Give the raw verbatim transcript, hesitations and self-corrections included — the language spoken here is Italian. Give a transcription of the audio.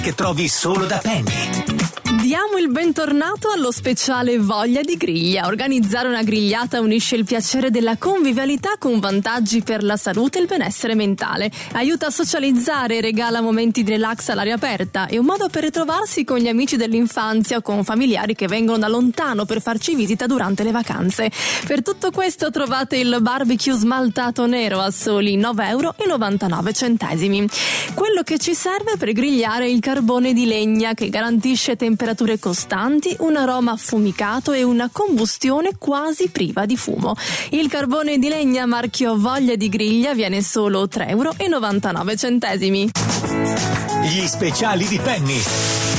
che trovi solo da Penny. Diamo il bentornato allo speciale Voglia di Griglia. Organizzare una grigliata unisce il piacere della convivialità con vantaggi per la salute e il benessere mentale. Aiuta a socializzare e regala momenti di relax all'aria aperta. È un modo per ritrovarsi con gli amici dell'infanzia o con familiari che vengono da lontano per farci visita durante le vacanze. Per tutto questo trovate il barbecue smaltato nero a soli nove virgola novantanove euro. Quello che ci serve per grigliare è il carbone di legna, che garantisce temperature costanti, un aroma affumicato e una combustione quasi priva di fumo. Il carbone di legna marchio Voglia di Griglia viene solo tre virgola novantanove euro. Gli speciali di Penny.